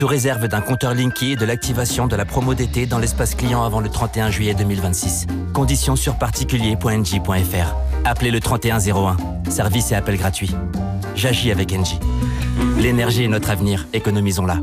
Sous réserve d'un compteur Linky et de l'activation de la promo d'été dans l'espace client avant le 31 juillet 2026. Conditions sur particulier.engie.fr. Appelez le 3101. Service et appel gratuit. J'agis avec Engie. L'énergie est notre avenir. Économisons-la.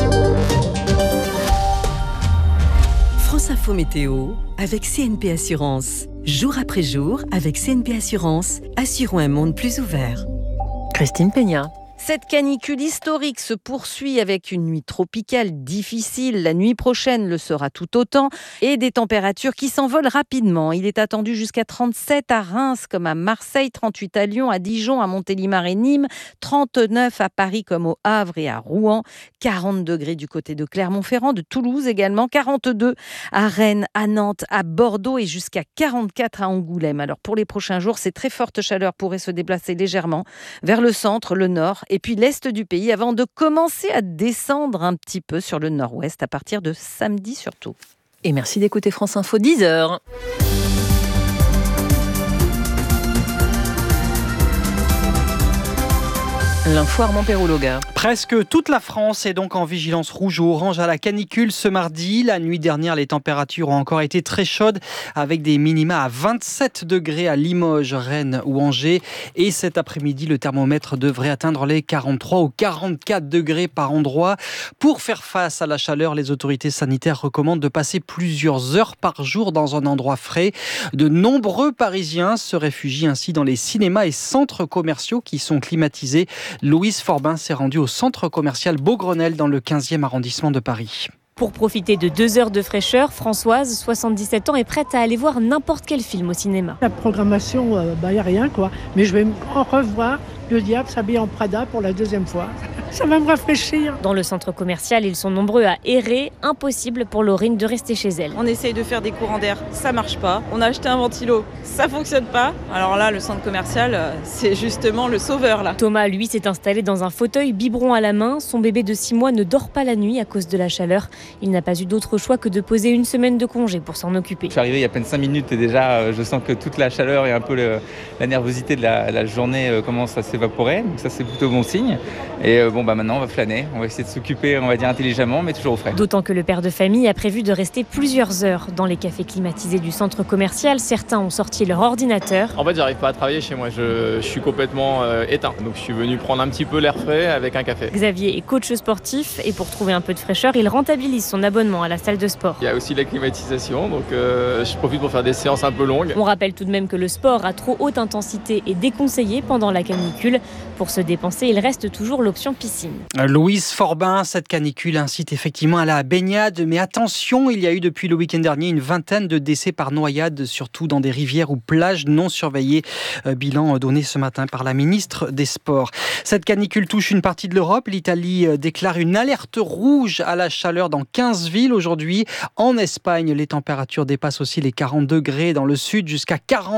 France Info Météo avec CNP Assurance. Jour après jour, avec CNP Assurance, assurons un monde plus ouvert. Christine Peña. Cette canicule historique se poursuit avec une nuit tropicale difficile. La nuit prochaine le sera tout autant et des températures qui s'envolent rapidement. Il est attendu jusqu'à 37 à Reims comme à Marseille, 38 à Lyon, à Dijon, à Montélimar et Nîmes, 39 à Paris comme au Havre et à Rouen, 40 degrés du côté de Clermont-Ferrand, de Toulouse également, 42 à Rennes, à Nantes, à Bordeaux et jusqu'à 44 à Angoulême. Alors pour les prochains jours, ces très fortes chaleurs pourraient se déplacer légèrement vers le centre, le nord et puis l'est du pays avant de commencer à descendre un petit peu sur le nord-ouest à partir de samedi surtout. Et merci d'écouter France Info 10h. L'info Armand Perroulogard. Presque toute la France est donc en vigilance rouge ou orange à la canicule ce mardi. La nuit dernière, les températures ont encore été très chaudes avec des minima à 27 degrés à Limoges, Rennes ou Angers. Et cet après-midi, le thermomètre devrait atteindre les 43 ou 44 degrés par endroit. Pour faire face à la chaleur, les autorités sanitaires recommandent de passer plusieurs heures par jour dans un endroit frais. De nombreux Parisiens se réfugient ainsi dans les cinémas et centres commerciaux qui sont climatisés. Louise Forbin s'est rendue au centre commercial Beaugrenelle dans le 15e arrondissement de Paris. Pour profiter de 2 heures de fraîcheur, Françoise, 77 ans, est prête à aller voir n'importe quel film au cinéma. La programmation, il n'y a rien quoi. Mais je vais en revoir Le Diable s'habille en Prada pour la 2e fois. Ça va me rafraîchir. Dans le centre commercial, ils sont nombreux à errer. Impossible pour Laurine de rester chez elle. On essaye de faire des courants d'air, ça marche pas. On a acheté un ventilo, ça fonctionne pas. Alors là, le centre commercial, c'est justement le sauveur là. Thomas, lui, s'est installé dans un fauteuil biberon à la main. Son bébé de 6 mois ne dort pas la nuit à cause de la chaleur. Il n'a pas eu d'autre choix que de poser une semaine de congé pour s'en occuper. Je suis arrivé il y a à peine 5 minutes et déjà je sens que toute la chaleur et un peu la nervosité de la journée commence à s'évaporer. Donc ça c'est plutôt bon signe. Et maintenant on va flâner, on va essayer de s'occuper, on va dire intelligemment mais toujours au frais. D'autant que le père de famille a prévu de rester plusieurs heures dans les cafés climatisés du centre commercial. Certains ont sorti leur ordinateur. En fait j'arrive pas à travailler chez moi, je suis complètement éteint. Donc je suis venu prendre un petit peu l'air frais avec un café. Xavier est coach sportif et pour trouver un peu de fraîcheur, il rentabilise son abonnement à la salle de sport. Il y a aussi la climatisation, donc je profite pour faire des séances un peu longues. On rappelle tout de même que le sport à trop haute intensité est déconseillé pendant la canicule. Pour se dépenser, il reste toujours l'option piscine. Louise Forbin, cette canicule incite effectivement à la baignade, mais attention, il y a eu depuis le week-end dernier une vingtaine de décès par noyade, surtout dans des rivières ou plages non surveillées. Bilan donné ce matin par la ministre des Sports. Cette canicule touche une partie de l'Europe. L'Italie déclare une alerte rouge à la chaleur dans 15 villes aujourd'hui. En Espagne, les températures dépassent aussi les 40 degrés dans le sud, jusqu'à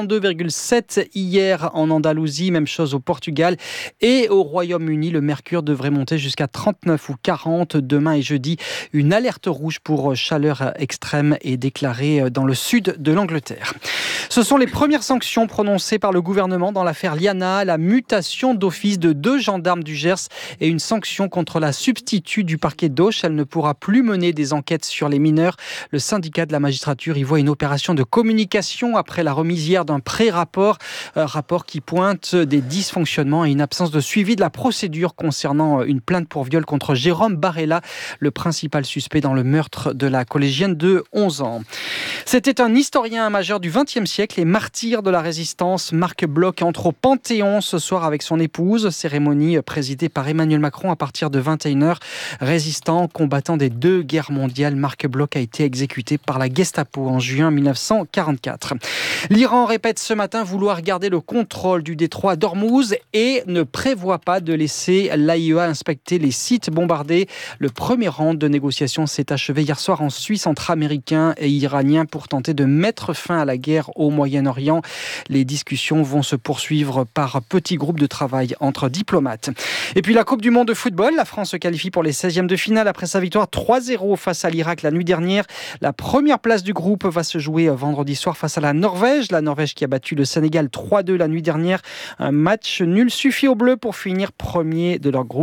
42,7 hier en Andalousie, même chose au Portugal. Et au Royaume-Uni, le mercure devrait monter jusqu'à 39 ou 40 demain et jeudi. Une alerte rouge pour chaleur extrême est déclarée dans le sud de l'Angleterre. Ce sont les premières sanctions prononcées par le gouvernement dans l'affaire Liana, la mutation d'office de 2 gendarmes du Gers et une sanction contre la substitut du parquet d'Auch. Elle ne pourra plus mener des enquêtes sur les mineurs. Le syndicat de la magistrature y voit une opération de communication après la remise hier d'un pré-rapport, rapport qui pointe des dysfonctionnements et une absence de suivi de la procédure concernant une plainte pour viol contre Jérôme Barella, le principal suspect dans le meurtre de la collégienne de 11 ans. C'était un historien majeur du XXe siècle et martyr de la résistance. Marc Bloch entre au Panthéon ce soir avec son épouse. Cérémonie présidée par Emmanuel Macron à partir de 21h. Résistant, combattant des 2 guerres mondiales, Marc Bloch a été exécuté par la Gestapo en juin 1944. L'Iran répète ce matin vouloir garder le contrôle du détroit d'Ormuz et ne prévoit pas de laisser l'AIEA inspecter les sites bombardés. Le premier round de négociations s'est achevé hier soir en Suisse entre Américains et Iraniens pour tenter de mettre fin à la guerre au Moyen-Orient. Les discussions vont se poursuivre par petits groupes de travail entre diplomates. Et puis la Coupe du Monde de football, la France se qualifie pour les 16e de finale après sa victoire 3-0 face à l'Irak la nuit dernière. La première place du groupe va se jouer vendredi soir face à la Norvège. La Norvège qui a battu le Sénégal 3-2 la nuit dernière. Un match nul suffit aux Bleus pour finir premier de leur groupe.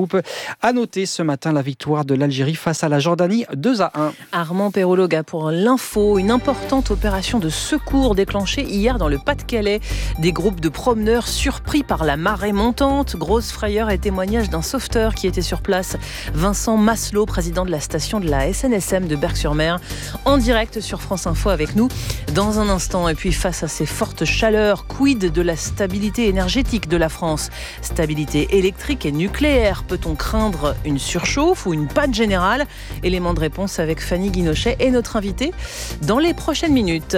groupe. À noter ce matin la victoire de l'Algérie face à la Jordanie 2-1. Armand Perrologa pour l'info. Une importante opération de secours déclenchée hier dans le Pas-de-Calais. Des groupes de promeneurs surpris par la marée montante. Grosse frayeur et témoignage d'un sauveteur qui était sur place. Vincent Masselot, président de la station de la SNSM de Berck-sur-Mer, en direct sur France Info avec nous dans un instant. Et puis face à ces fortes chaleurs, quid de la stabilité énergétique de la France? Stabilité électrique et nucléaire. Peut-on craindre une surchauffe ou une panne générale? Élément de réponse avec Fanny Guinochet et notre invité dans les prochaines minutes.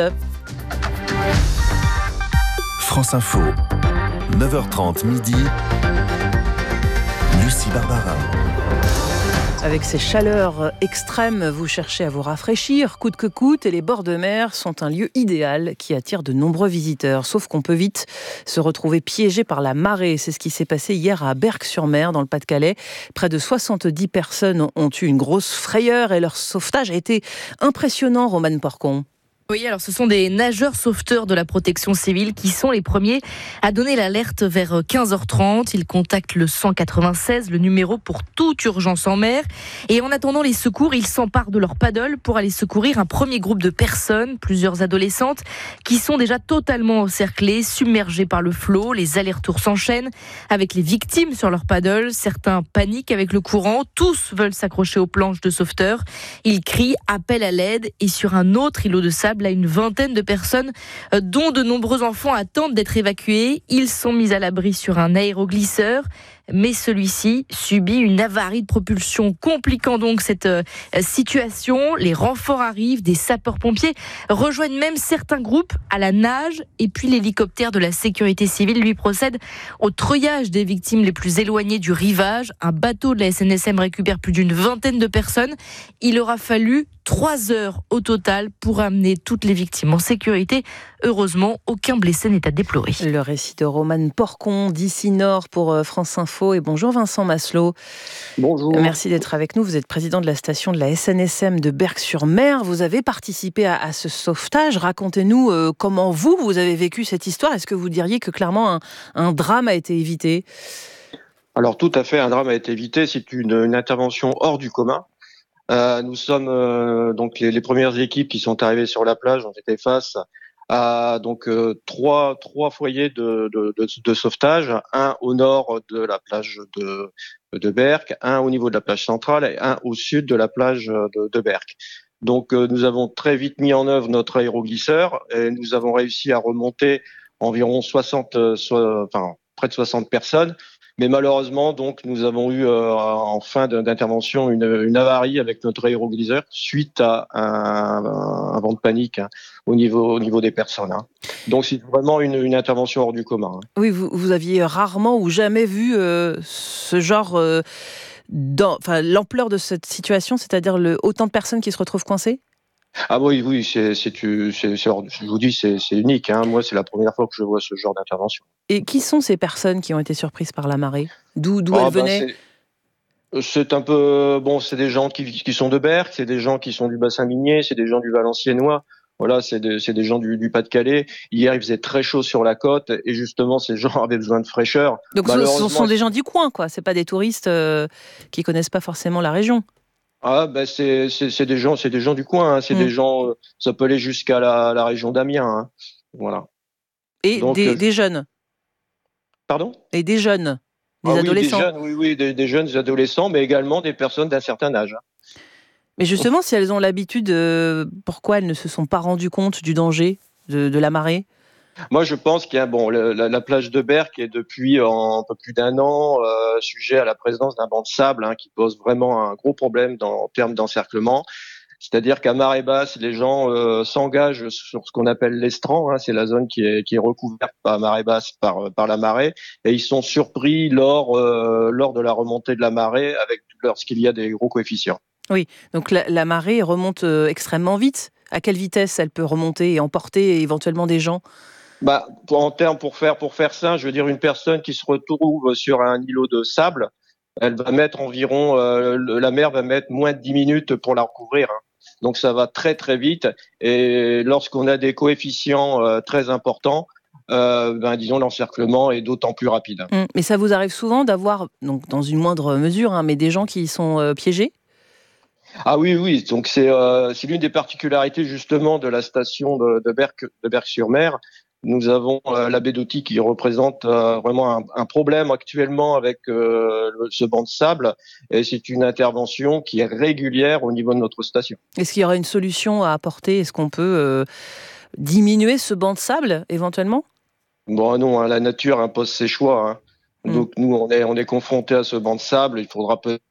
France Info, 9h30 midi, Lucie Barbara. Avec ces chaleurs extrêmes, vous cherchez à vous rafraîchir, coûte que coûte, et les bords de mer sont un lieu idéal qui attire de nombreux visiteurs. Sauf qu'on peut vite se retrouver piégé par la marée. C'est ce qui s'est passé hier à Berck-sur-Mer, dans le Pas-de-Calais. Près de 70 personnes ont eu une grosse frayeur et leur sauvetage a été impressionnant, Romane Porcon. Oui, alors ce sont des nageurs sauveteurs de la protection civile qui sont les premiers à donner l'alerte vers 15h30. Ils contactent le 196, le numéro pour toute urgence en mer. Et en attendant les secours, ils s'emparent de leur paddle pour aller secourir un premier groupe de personnes, plusieurs adolescentes, qui sont déjà totalement encerclées, submergées par le flot. Les allers-retours s'enchaînent avec les victimes sur leur paddle. Certains paniquent avec le courant, tous veulent s'accrocher aux planches de sauveteurs. Ils crient, appellent à l'aide, et sur un autre îlot de sable, à une vingtaine de personnes, dont de nombreux enfants attendent d'être évacués. Ils sont mis à l'abri sur un aéroglisseur, mais celui-ci subit une avarie de propulsion, compliquant donc cette situation. Les renforts arrivent, des sapeurs-pompiers rejoignent même certains groupes à la nage, et puis l'hélicoptère de la sécurité civile lui procède au treuillage des victimes les plus éloignées du rivage. Un bateau de la SNSM récupère plus d'une vingtaine de personnes. Il aura fallu 3 heures au total pour amener toutes les victimes en sécurité. Heureusement, aucun blessé n'est à déplorer. Le récit de Romane Porcon d'ici Nord pour France Info. Et bonjour Vincent Masselot. Bonjour. Merci d'être avec nous. Vous êtes président de la station de la SNSM de Berck-sur-Mer. Vous avez participé à ce sauvetage. Racontez-nous comment vous avez vécu cette histoire. Est-ce que vous diriez que clairement un drame a été évité ? Alors tout à fait, un drame a été évité. C'est une intervention hors du commun. Nous sommes donc les premières équipes qui sont arrivées sur la plage. On était face à donc trois foyers de sauvetage, un au nord de la plage de Berck, un au niveau de la plage centrale et un au sud de la plage de Berck. Donc nous avons très vite mis en œuvre notre aéroglisseur et nous avons réussi à remonter environ près de 60 personnes. Mais malheureusement, donc, nous avons eu en fin d'intervention une avarie avec notre aéroglisseur suite à un vent de panique au niveau des personnes. Donc, c'est vraiment une intervention hors du commun. Oui, vous aviez rarement ou jamais vu ce genre, l'ampleur de cette situation, c'est-à-dire autant de personnes qui se retrouvent coincées ? Ah oui, je vous dis, c'est unique. Moi, c'est la première fois que je vois ce genre d'intervention. Et qui sont ces personnes qui ont été surprises par la marée ? D'où elles venaient ? C'est un peu c'est des gens qui sont de Berck, c'est des gens qui sont du bassin minier, c'est des gens du Valenciennois. Voilà, c'est des gens du Pas-de-Calais. Hier, il faisait très chaud sur la côte et justement, ces gens avaient besoin de fraîcheur. Donc, ce sont des gens du coin, quoi. C'est pas des touristes qui connaissent pas forcément la région. Ah c'est des gens du coin, c'est des gens, ça peut aller jusqu'à la région d'Amiens, voilà. Et donc, des jeunes. Pardon ? Et des jeunes, des adolescents. Des jeunes, des adolescents, mais également des personnes d'un certain âge. Mais justement, si elles ont l'habitude, pourquoi elles ne se sont pas rendues compte du danger de la marée ? Moi, je pense qu'il y a la plage de Berck est depuis un peu plus d'1 an sujet à la présence d'un banc de sable qui pose vraiment un gros problème en termes d'encerclement. C'est-à-dire qu'à marée basse, les gens s'engagent sur ce qu'on appelle l'estran. C'est la zone qui est recouverte par marée basse par la marée, et ils sont surpris lors de la remontée de la marée lorsqu'il y a des gros coefficients. Oui, donc la marée remonte extrêmement vite. À quelle vitesse elle peut remonter et emporter éventuellement des gens ? Pour faire ça, je veux dire, une personne qui se retrouve sur un îlot de sable, elle va mettre environ, la mer va mettre moins de 10 minutes pour la recouvrir. Donc ça va très très vite. Et lorsqu'on a des coefficients très importants, disons l'encerclement est d'autant plus rapide. Mais ça vous arrive souvent d'avoir, donc dans une moindre mesure, mais des gens qui sont piégés ? Ah oui. Donc c'est l'une des particularités justement de la station de Berck-sur-Mer. Nous avons la baie d'Authie qui représente vraiment un problème actuellement avec ce banc de sable. Et c'est une intervention qui est régulière au niveau de notre station. Est-ce qu'il y aurait une solution à apporter ? Est-ce qu'on peut diminuer ce banc de sable éventuellement ? Bon non, la nature impose ses choix. Donc nous on est confrontés à ce banc de sable. Il faudra peut-être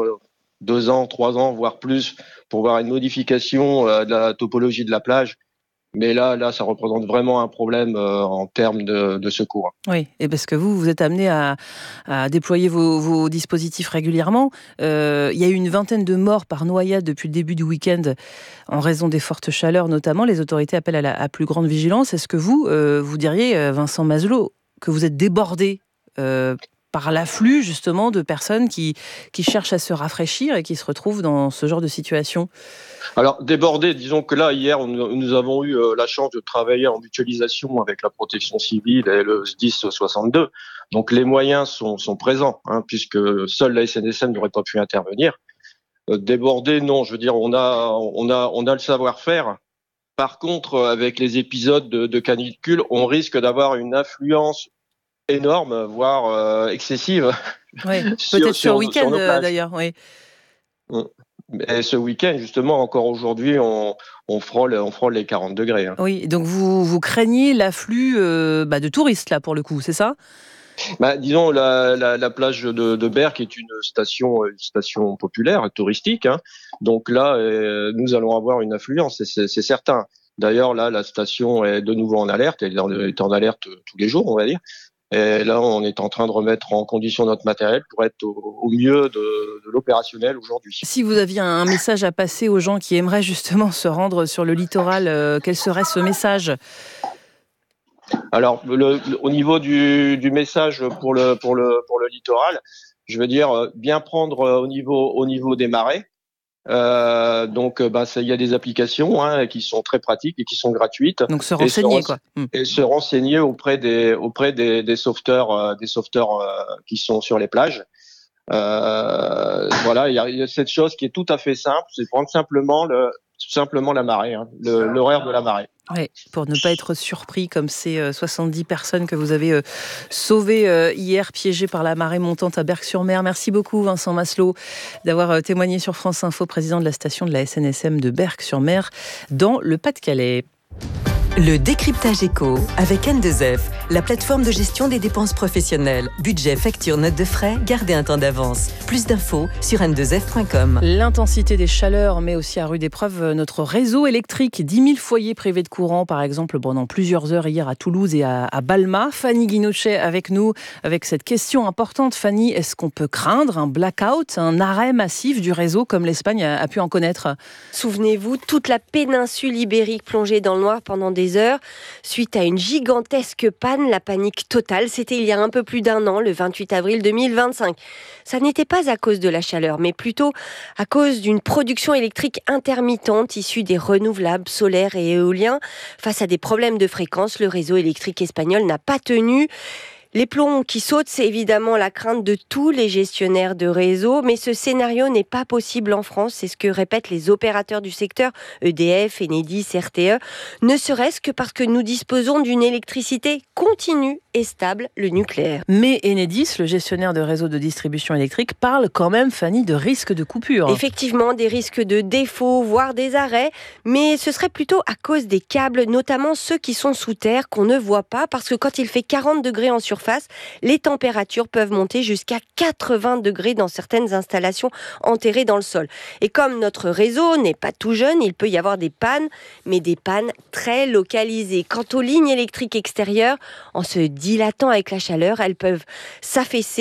2 ans, 3 ans, voire plus, pour voir une modification de la topologie de la plage. Mais là, ça représente vraiment un problème en termes de secours. Oui, et parce que vous êtes amené à déployer vos dispositifs régulièrement. Il y a eu une vingtaine de morts par noyade depuis le début du week-end en raison des fortes chaleurs notamment. Les autorités appellent à plus grande vigilance. Est-ce que vous diriez, Vincent Masselot, que vous êtes débordé par l'afflux justement de personnes qui cherchent à se rafraîchir et qui se retrouvent dans ce genre de situation ? Alors débordé, disons que là hier nous avons eu la chance de travailler en mutualisation avec la protection civile et le SDIS 62. Donc les moyens sont présents, puisque seule la SNSM n'aurait pas pu intervenir. Débordé, non, je veux dire on a le savoir-faire. Par contre, avec les épisodes de canicule, on risque d'avoir une affluence énorme, voire excessive. Oui, peut-être sur le week-end d'ailleurs, oui. Et ce week-end, justement, encore aujourd'hui, on frôle les 40 degrés. Oui, donc vous craignez l'afflux de touristes, là, pour le coup, c'est ça ? Disons, la plage de Berck est une station populaire, touristique. Donc là, nous allons avoir une affluence, c'est certain. D'ailleurs, là, la station est de nouveau en alerte. Elle est en alerte tous les jours, on va dire. Et là, on est en train de remettre en condition notre matériel pour être au mieux de l'opérationnel aujourd'hui. Si vous aviez un message à passer aux gens qui aimeraient justement se rendre sur le littoral, quel serait ce message ? Alors, au niveau du message pour le littoral, je veux dire bien prendre au niveau des marées. Donc, il y a des applications qui sont très pratiques et qui sont gratuites. Donc se renseigner, et se renseigner auprès des sauveteurs, qui sont sur les plages. Voilà, il y a cette chose qui est tout à fait simple, c'est prendre simplement la marée, l'horaire de la marée. Oui, pour ne pas être surpris comme ces 70 personnes que vous avez sauvées hier, piégées par la marée montante à Berck-sur-Mer. Merci beaucoup Vincent Masselot d'avoir témoigné sur France Info, président de la station de la SNSM de Berck-sur-Mer dans le Pas-de-Calais. Le décryptage éco avec N2F, la plateforme de gestion des dépenses professionnelles. Budget, facture, note de frais, gardez un temps d'avance. Plus d'infos sur n2f.com. L'intensité des chaleurs met aussi à rude épreuve notre réseau électrique. 10 000 foyers privés de courant, par exemple, pendant plusieurs heures hier à Toulouse et à Balma. Fanny Guinochet avec nous, avec cette question importante. Fanny, est-ce qu'on peut craindre un blackout, un arrêt massif du réseau comme l'Espagne a pu en connaître ? Souvenez-vous, toute la péninsule ibérique plongée dans le noir pendant des heures, suite à une gigantesque panne, la panique totale. C'était il y a un peu plus d'1 an, le 28 avril 2025. Ça n'était pas à cause de la chaleur, mais plutôt à cause d'une production électrique intermittente issue des renouvelables solaires et éoliens. Face à des problèmes de fréquence, le réseau électrique espagnol n'a pas tenu. Les plombs qui sautent, c'est évidemment la crainte de tous les gestionnaires de réseau, mais ce scénario n'est pas possible en France, c'est ce que répètent les opérateurs du secteur, EDF, Enedis, RTE, ne serait-ce que parce que nous disposons d'une électricité continue et stable, le nucléaire. Mais Enedis, le gestionnaire de réseau de distribution électrique, parle quand même, Fanny, de risques de coupure. Effectivement, des risques de défaut, voire des arrêts, mais ce serait plutôt à cause des câbles, notamment ceux qui sont sous terre, qu'on ne voit pas, parce que quand il fait 40 degrés en surface, les températures peuvent monter jusqu'à 80 degrés dans certaines installations enterrées dans le sol. Et comme notre réseau n'est pas tout jeune, il peut y avoir des pannes, mais des pannes très localisées. Quant aux lignes électriques extérieures, en se dilatant avec la chaleur, elles peuvent s'affaisser,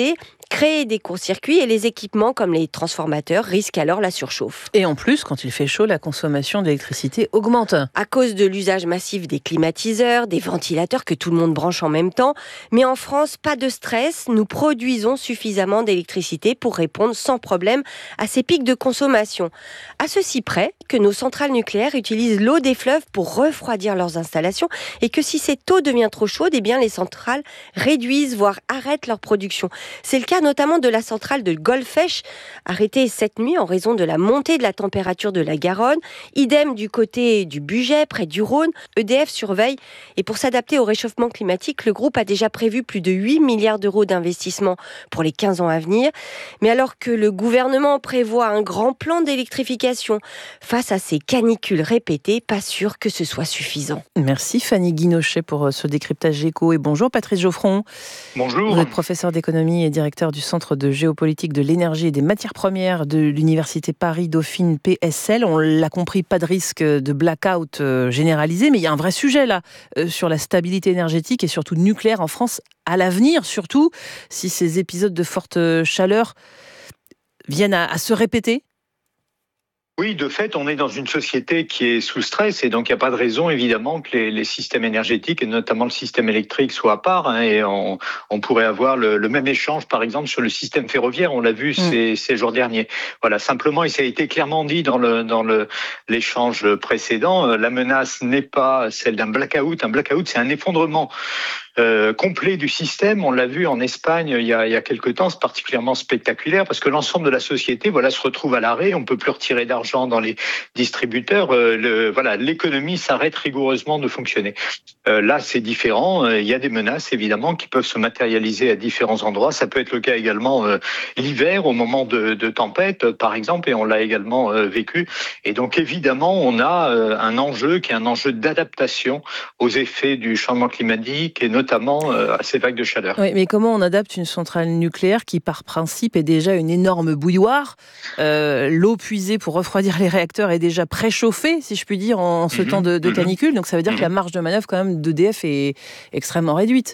créer des courts-circuits et les équipements comme les transformateurs risquent alors la surchauffe. Et en plus, quand il fait chaud, la consommation d'électricité augmente. À cause de l'usage massif des climatiseurs, des ventilateurs que tout le monde branche en même temps. Mais en France, pas de stress, nous produisons suffisamment d'électricité pour répondre sans problème à ces pics de consommation. À ceci près que nos centrales nucléaires utilisent l'eau des fleuves pour refroidir leurs installations et que si cette eau devient trop chaude, eh bien les centrales réduisent, voire arrêtent leur production. C'est le cas notamment de la centrale de Golfech, arrêtée cette nuit en raison de la montée de la température de la Garonne. Idem du côté du Bugey, près du Rhône. EDF surveille et pour s'adapter au réchauffement climatique, le groupe a déjà prévu plus de 8 milliards d'euros d'investissement pour les 15 ans à venir. Mais alors que le gouvernement prévoit un grand plan d'électrification face à ces canicules répétées, pas sûr que ce soit suffisant. Merci Fanny Guinochet pour ce décryptage éco et bonjour Patrice Geoffron. Bonjour. Vous êtes professeur d'économie et directeur du Centre de géopolitique de l'énergie et des matières premières de l'Université Paris-Dauphine PSL. On l'a compris, pas de risque de blackout généralisé, mais il y a un vrai sujet là sur la stabilité énergétique et surtout nucléaire en France à l'avenir, surtout si ces épisodes de forte chaleur viennent à se répéter. Oui, de fait, on est dans une société qui est sous stress et donc il n'y a pas de raison évidemment que les systèmes énergétiques et notamment le système électrique soient à part. Et on pourrait avoir le même échange par exemple sur le système ferroviaire, on l'a vu ces jours derniers. Voilà, simplement, et ça a été clairement dit dans l'échange précédent, la menace n'est pas celle d'un blackout. Un blackout, c'est un effondrement complet du système. On l'a vu en Espagne il y a quelque temps, c'est particulièrement spectaculaire parce que l'ensemble de la société se retrouve à l'arrêt, on peut plus retirer d'argent dans les distributeurs, l'économie s'arrête rigoureusement de fonctionner. Là, c'est différent, il y a des menaces évidemment qui peuvent se matérialiser à différents endroits. Ça peut être le cas également l'hiver au moment de tempêtes par exemple, et on l'a également vécu. Et donc évidemment, on a un enjeu qui est un enjeu d'adaptation aux effets du changement climatique et notamment à ces vagues de chaleur. Oui, mais comment on adapte une centrale nucléaire qui, par principe, est déjà une énorme bouilloire ? L'eau puisée pour refroidir les réacteurs est déjà préchauffée, si je puis dire, en ce temps de canicule. Donc ça veut dire que la marge de manœuvre quand même d'EDF est extrêmement réduite.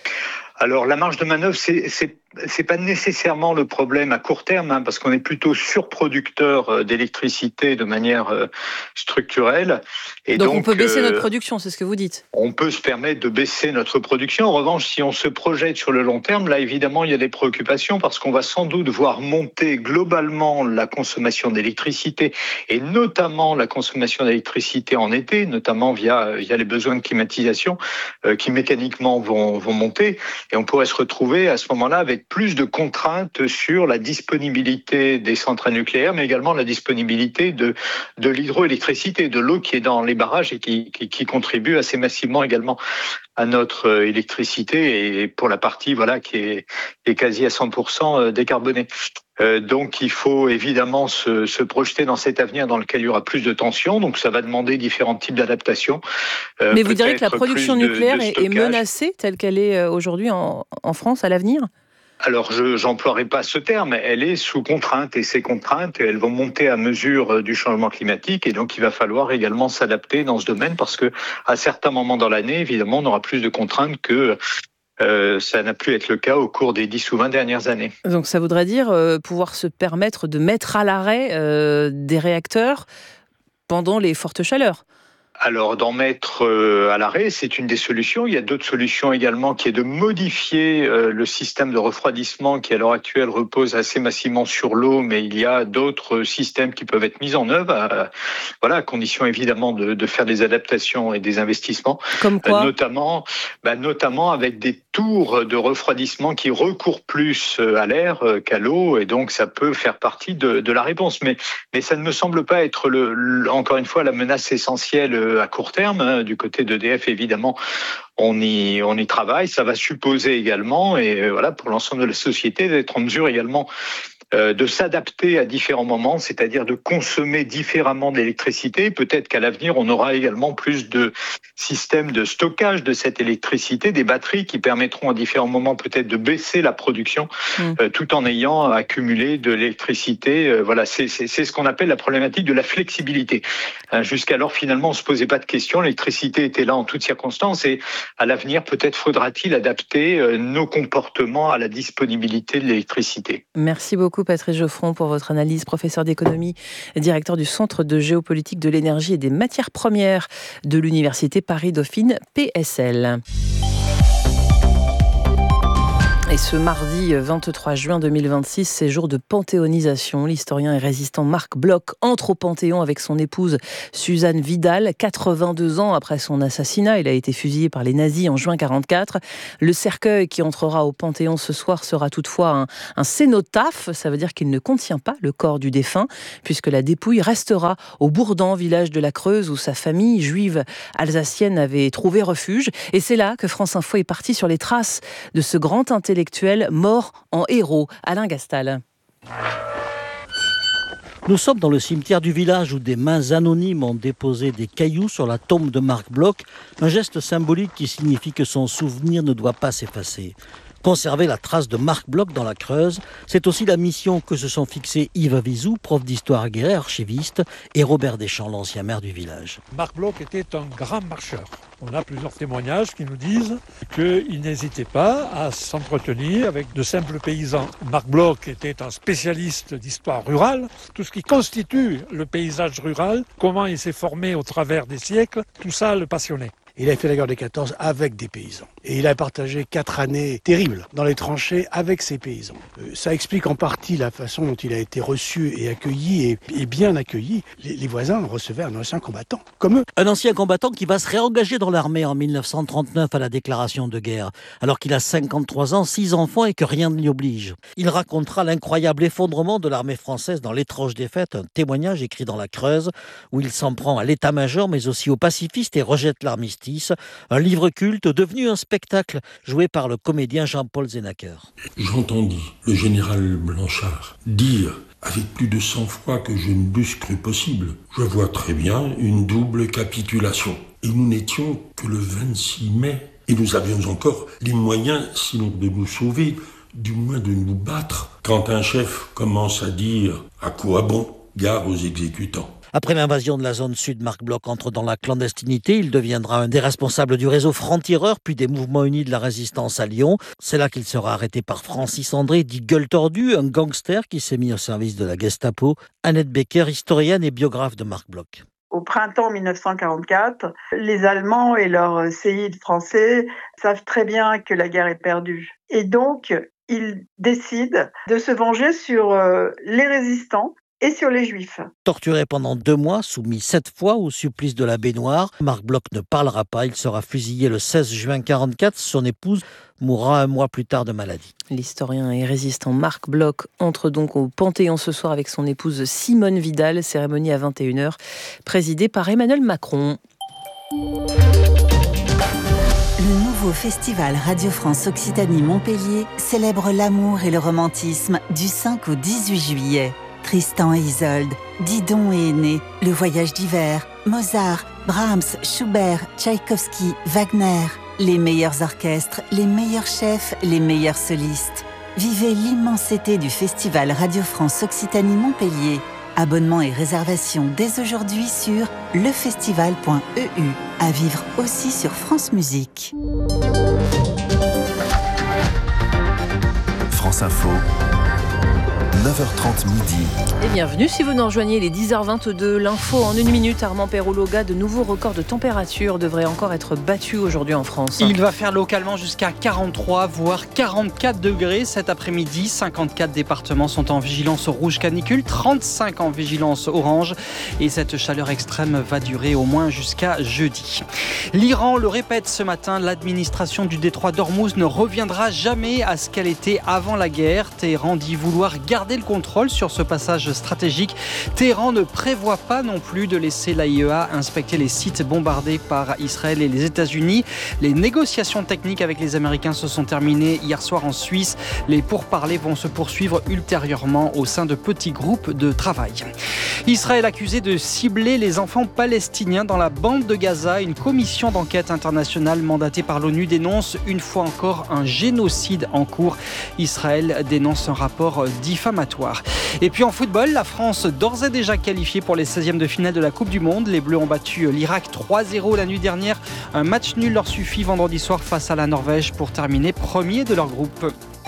Alors la marge de manœuvre, c'est pas nécessairement le problème à court terme, parce qu'on est plutôt surproducteur d'électricité de manière structurelle. Et donc on peut baisser notre production, c'est ce que vous dites. On peut se permettre de baisser notre production. En revanche, si on se projette sur le long terme, là évidemment il y a des préoccupations parce qu'on va sans doute voir monter globalement la consommation d'électricité et notamment la consommation d'électricité en été, notamment via les besoins de climatisation qui mécaniquement vont monter. Et on pourrait se retrouver à ce moment-là avec plus de contraintes sur la disponibilité des centrales nucléaires, mais également la disponibilité de l'hydroélectricité, de l'eau qui est dans les barrages et qui contribue assez massivement également à notre électricité et pour la partie qui est quasi à 100% décarbonée. Donc il faut évidemment se projeter dans cet avenir dans lequel il y aura plus de tensions, donc ça va demander différents types d'adaptations. Mais vous diriez que la production nucléaire est menacée telle qu'elle est aujourd'hui en France à l'avenir ? Alors, j'emploierai pas ce terme, elle est sous contrainte et ces contraintes, elles vont monter à mesure du changement climatique et donc il va falloir également s'adapter dans ce domaine parce que à certains moments dans l'année, évidemment, on aura plus de contraintes que ça n'a pu être le cas au cours des 10 ou 20 dernières années. Donc ça voudrait dire pouvoir se permettre de mettre à l'arrêt des réacteurs pendant les fortes chaleurs. Alors, d'en mettre à l'arrêt, c'est une des solutions. Il y a d'autres solutions également qui est de modifier le système de refroidissement qui, à l'heure actuelle, repose assez massivement sur l'eau, mais il y a d'autres systèmes qui peuvent être mis en œuvre, à condition évidemment de faire des adaptations et des investissements. Comme quoi notamment avec des tours de refroidissement qui recourent plus à l'air qu'à l'eau, et donc ça peut faire partie de la réponse. Mais ça ne me semble pas être, encore une fois, la menace essentielle à court terme. Du côté d'EDF, évidemment, on y travaille. Ça va supposer également, et pour l'ensemble de la société, d'être en mesure également de s'adapter à différents moments, c'est-à-dire de consommer différemment de l'électricité. Peut-être qu'à l'avenir, on aura également plus de systèmes de stockage de cette électricité, des batteries qui permettront à différents moments peut-être de baisser la production tout en ayant accumulé de l'électricité. Voilà, c'est ce qu'on appelle la problématique de la flexibilité. Jusqu'alors, finalement, on se posait pas de questions. L'électricité était là en toutes circonstances et à l'avenir, peut-être faudra-t-il adapter nos comportements à la disponibilité de l'électricité. Merci beaucoup Patrice Geoffron pour votre analyse, professeur d'économie, directeur du Centre de géopolitique de l'énergie et des matières premières de l'Université Paris-Dauphine PSL. Et ce mardi 23 juin 2026, c'est jour de panthéonisation. L'historien et résistant Marc Bloch entre au Panthéon avec son épouse Suzanne Vidal. 82 ans après son assassinat, il a été fusillé par les nazis en juin 1944. Le cercueil qui entrera au Panthéon ce soir sera toutefois un cénotaphe. Ça veut dire qu'il ne contient pas le corps du défunt, puisque la dépouille restera au Bourdan, village de la Creuse, où sa famille juive alsacienne avait trouvé refuge. Et c'est là que France Info est partie sur les traces de ce grand intellectuel mort en héros. Alain Gastal. Nous sommes dans le cimetière du village où des mains anonymes ont déposé des cailloux sur la tombe de Marc Bloch, un geste symbolique qui signifie que son souvenir ne doit pas s'effacer. Conserver la trace de Marc Bloch dans la Creuse, c'est aussi la mission que se sont fixés Yves Vizou, prof d'histoire aguerré, archiviste, et Robert Deschamps, l'ancien maire du village. Marc Bloch était un grand marcheur. On a plusieurs témoignages qui nous disent qu'il n'hésitait pas à s'entretenir avec de simples paysans. Marc Bloch était un spécialiste d'histoire rurale, tout ce qui constitue le paysage rural, comment il s'est formé au travers des siècles, tout ça le passionnait. Il a fait la guerre des 14 avec des paysans. Et il a partagé 4 années terribles dans les tranchées avec ces paysans. Ça explique en partie la façon dont il a été reçu et accueilli, et bien accueilli. Les voisins recevaient un ancien combattant, comme eux. Un ancien combattant qui va se réengager dans l'armée en 1939 à la déclaration de guerre, alors qu'il a 53 ans, 6 enfants et que rien ne l'y oblige. Il racontera l'incroyable effondrement de l'armée française dans l'étrange défaite, un témoignage écrit dans la Creuse, où il s'en prend à l'état-major, mais aussi aux pacifistes et rejette l'armistice. Un livre culte devenu un spectacle joué par le comédien Jean-Paul Zenacker. J'entendis le général Blanchard dire avec plus de sang-froid que je ne l'eusse cru possible. Je vois très bien une double capitulation. Et nous n'étions que le 26 mai. Et nous avions encore les moyens, sinon de nous sauver, du moins de nous battre. Quand un chef commence à dire « à quoi bon ?» gare aux exécutants. Après l'invasion de la zone sud, Marc Bloch entre dans la clandestinité. Il deviendra un des responsables du réseau Francs-Tireurs, puis des mouvements unis de la résistance à Lyon. C'est là qu'il sera arrêté par Francis André, dit Gueule Tordue, un gangster qui s'est mis au service de la Gestapo. Annette Becker, historienne et biographe de Marc Bloch. Au printemps 1944, les Allemands et leurs séides français savent très bien que la guerre est perdue. Et donc, ils décident de se venger sur les résistants et sur les Juifs. Torturé pendant 2 mois, soumis 7 fois au supplice de la baignoire, Marc Bloch ne parlera pas. Il sera fusillé le 16 juin 1944. Son épouse mourra 1 mois plus tard de maladie. L'historien et résistant Marc Bloch entre donc au Panthéon ce soir avec son épouse Simone Vidal. Cérémonie à 21h, présidée par Emmanuel Macron. Le nouveau festival Radio France Occitanie Montpellier célèbre l'amour et le romantisme du 5 au 18 juillet. Tristan et Isolde, Didon et Aîné, Le Voyage d'hiver, Mozart, Brahms, Schubert, Tchaïkovski, Wagner. Les meilleurs orchestres, les meilleurs chefs, les meilleurs solistes. Vivez l'immensité du festival Radio France Occitanie Montpellier. Abonnements et réservations dès aujourd'hui sur lefestival.eu. À vivre aussi sur France Musique. France Info. 9h30 midi. Et bienvenue si vous nous rejoignez, les 10h22. L'info en 1 minute. Armand Perrault-Loga, de nouveaux records de température devraient encore être battus aujourd'hui en France. Il va faire localement jusqu'à 43 voire 44 degrés cet après-midi. 54 départements sont en vigilance rouge canicule, 35 en vigilance orange. Et cette chaleur extrême va durer au moins jusqu'à jeudi. L'Iran le répète ce matin, l'administration du détroit d'Ormuz ne reviendra jamais à ce qu'elle était avant la guerre. Téhéran dit vouloir garder garder le contrôle sur ce passage stratégique. Téhéran ne prévoit pas non plus de laisser l'AIEA inspecter les sites bombardés par Israël et les États-Unis. Les négociations techniques avec les Américains se sont terminées hier soir en Suisse. Les pourparlers vont se poursuivre ultérieurement au sein de petits groupes de travail. Israël accusé de cibler les enfants palestiniens dans la bande de Gaza. Une commission d'enquête internationale mandatée par l'ONU dénonce une fois encore un génocide en cours. Israël dénonce un rapport diffamatoire. Et puis en football, la France d'ores et déjà qualifiée pour les 16e de finale de la Coupe du Monde. Les Bleus ont battu l'Irak 3-0 la nuit dernière. Un match nul leur suffit vendredi soir face à la Norvège pour terminer premier de leur groupe.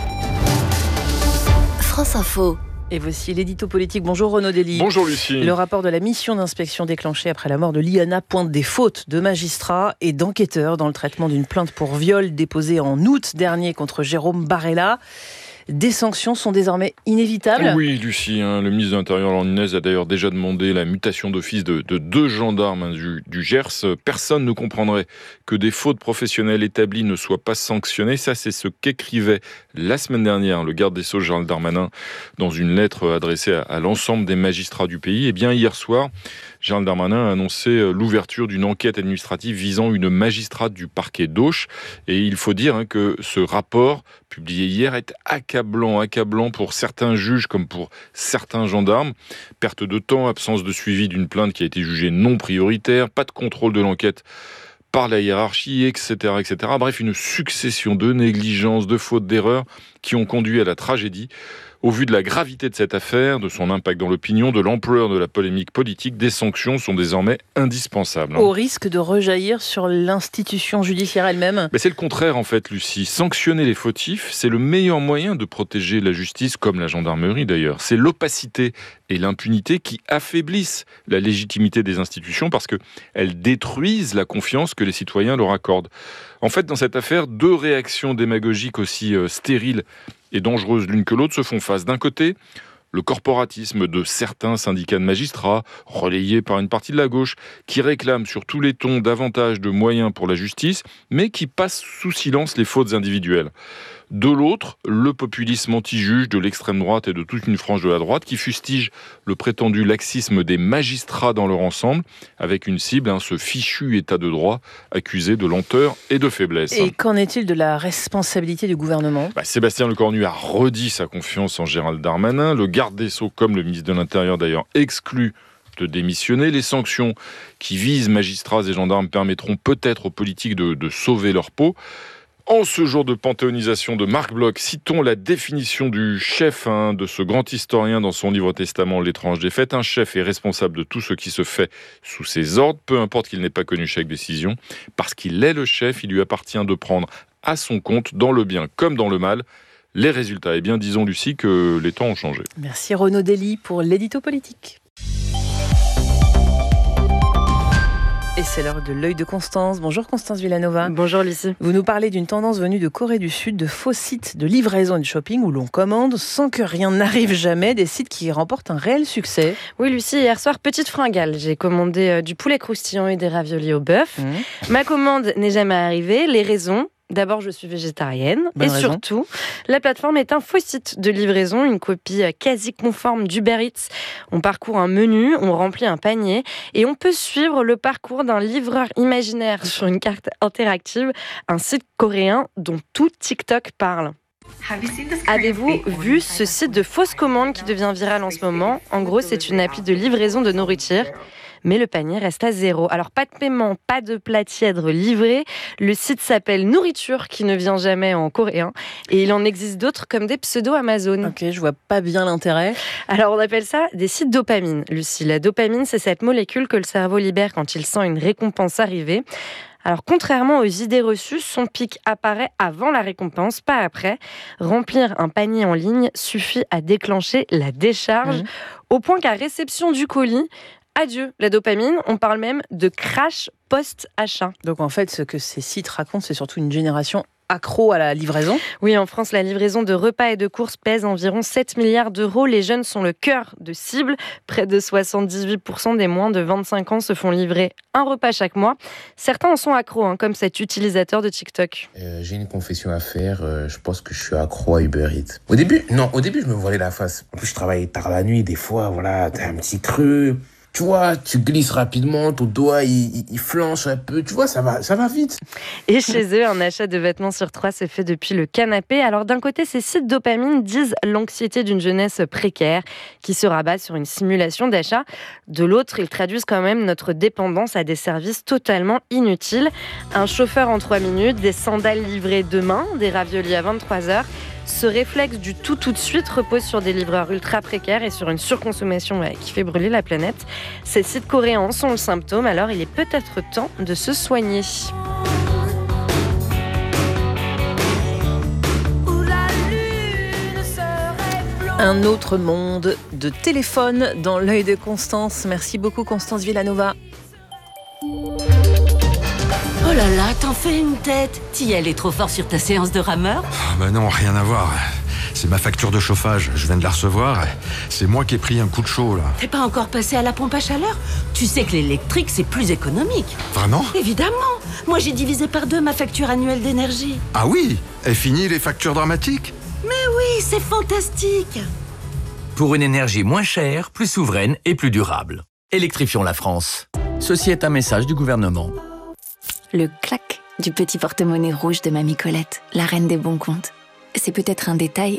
France Info. Et voici l'édito politique. Bonjour Renaud Dely. Bonjour Lucie. Le rapport de la mission d'inspection déclenchée après la mort de Liana pointe des fautes de magistrats et d'enquêteurs dans le traitement d'une plainte pour viol déposée en août dernier contre Jérôme Barella. Des sanctions sont désormais inévitables. Oui, Lucie, le ministre de l'Intérieur londonais a d'ailleurs déjà demandé la mutation d'office de 2 gendarmes du Gers. Personne ne comprendrait que des fautes professionnelles établies ne soient pas sanctionnées. Ça, c'est ce qu'écrivait la semaine dernière le garde des Sceaux Gérald Darmanin dans une lettre adressée à l'ensemble des magistrats du pays. Et bien hier soir, Gérald Darmanin a annoncé l'ouverture d'une enquête administrative visant une magistrate du parquet d'Auch. Et il faut dire que ce rapport, publié hier, est accablant pour certains juges comme pour certains gendarmes. Perte de temps, absence de suivi d'une plainte qui a été jugée non prioritaire, pas de contrôle de l'enquête par la hiérarchie, etc., etc. Bref, une succession de négligences, de fautes, d'erreurs qui ont conduit à la tragédie. Au vu de la gravité de cette affaire, de son impact dans l'opinion, de l'ampleur de la polémique politique, des sanctions sont désormais indispensables. Au risque de rejaillir sur l'institution judiciaire elle-même. Mais c'est le contraire en fait, Lucie. Sanctionner les fautifs, c'est le meilleur moyen de protéger la justice, comme la gendarmerie d'ailleurs. C'est l'opacité et l'impunité qui affaiblissent la légitimité des institutions parce qu'elles détruisent la confiance que les citoyens leur accordent. En fait, dans cette affaire, 2 réactions démagogiques aussi stériles et dangereuses l'une que l'autre se font face. D'un côté, le corporatisme de certains syndicats de magistrats, relayés par une partie de la gauche, qui réclament sur tous les tons davantage de moyens pour la justice, mais qui passent sous silence les fautes individuelles. De l'autre, le populisme anti-juge de l'extrême droite et de toute une frange de la droite qui fustige le prétendu laxisme des magistrats dans leur ensemble, avec une cible, ce fichu état de droit accusé de lenteur et de faiblesse. Et qu'en est-il de la responsabilité du gouvernement ? Sébastien Lecornu a redit sa confiance en Gérald Darmanin. Le garde des Sceaux, comme le ministre de l'Intérieur d'ailleurs, exclut de démissionner. Les sanctions qui visent magistrats et gendarmes permettront peut-être aux politiques de sauver leur peau. En ce jour de panthéonisation de Marc Bloch, citons la définition du chef de ce grand historien dans son livre testament L'étrange défaite. Un chef est responsable de tout ce qui se fait sous ses ordres, peu importe qu'il n'ait pas connu chaque décision. Parce qu'il est le chef, il lui appartient de prendre à son compte, dans le bien comme dans le mal, les résultats. Eh bien, disons Lucie que les temps ont changé. Merci Renaud Dely pour l'édito politique. Et c'est l'heure de l'œil de Constance. Bonjour Constance Villanova. Bonjour Lucie. Vous nous parlez d'une tendance venue de Corée du Sud, de faux sites de livraison et de shopping où l'on commande sans que rien n'arrive jamais, des sites qui remportent un réel succès. Oui Lucie, hier soir, petite fringale. J'ai commandé du poulet croustillant et des raviolis au bœuf. Ma commande n'est jamais arrivée. Les raisons... D'abord, je suis végétarienne. Bonne raison. Surtout, la plateforme est un faux site de livraison, une copie quasi conforme d'Uber Eats. On parcourt un menu, on remplit un panier et on peut suivre le parcours d'un livreur imaginaire sur une carte interactive, un site coréen dont tout TikTok parle. Avez-vous vu ce site de fausses commandes qui devient viral en ce moment ? En gros, c'est une appli de livraison de nourriture. Mais le panier reste à 0. Alors, pas de paiement, pas de plat tièdre livré. Le site s'appelle Nourriture, qui ne vient jamais en coréen. Et il en existe d'autres comme des pseudo-Amazon. Ok, je vois pas bien l'intérêt. Alors, on appelle ça des sites dopamine. Lucie, la dopamine, c'est cette molécule que le cerveau libère quand il sent une récompense arriver. Alors, contrairement aux idées reçues, son pic apparaît avant la récompense, pas après. Remplir un panier en ligne suffit à déclencher la décharge, au point qu'à réception du colis, adieu la dopamine, on parle même de crash post-achat. Donc en fait, ce que ces sites racontent, c'est surtout une génération accros à la livraison. Oui, en France, la livraison de repas et de courses pèse environ 7 milliards d'euros. Les jeunes sont le cœur de cible. Près de 78% des moins de 25 ans se font livrer un repas chaque mois. Certains en sont accros, comme cet utilisateur de TikTok. J'ai une confession à faire. Je pense que je suis accro à Uber Eats. Au début, je me voilais la face. En plus, je travaillais tard la nuit. Des fois, voilà, t'as un petit creux. Tu vois, tu glisses rapidement, ton doigt, il flanche un peu. Tu vois, ça va vite. Et chez eux, un achat de vêtements sur 3 se fait depuis le canapé. Alors d'un côté, ces sites dopamine disent l'anxiété d'une jeunesse précaire qui se rabat sur une simulation d'achat. De l'autre, ils traduisent quand même notre dépendance à des services totalement inutiles. Un chauffeur en 3 minutes, des sandales livrées demain, des raviolis à 23h. Ce réflexe du tout de suite repose sur des livreurs ultra précaires et sur une surconsommation qui fait brûler la planète. Ces sites coréens en sont le symptôme, alors il est peut-être temps de se soigner. Un autre monde de téléphone dans l'œil de Constance. Merci beaucoup Constance Villanova. Oh là là, t'en fais une tête. T'y allais trop fort sur ta séance de rameur ? Non, rien à voir. C'est ma facture de chauffage, je viens de la recevoir. C'est moi qui ai pris un coup de chaud, là. T'es pas encore passé à la pompe à chaleur ? Tu sais que l'électrique, c'est plus économique. Vraiment ? Évidemment. Moi, j'ai divisé par 2 ma facture annuelle d'énergie. Ah oui ? Et fini les factures dramatiques ? Mais oui, c'est fantastique. Pour une énergie moins chère, plus souveraine et plus durable. Électrifions la France. Ceci est un message du gouvernement. Le clac du petit porte-monnaie rouge de Mamie Colette, la reine des bons comptes. C'est peut-être un détail,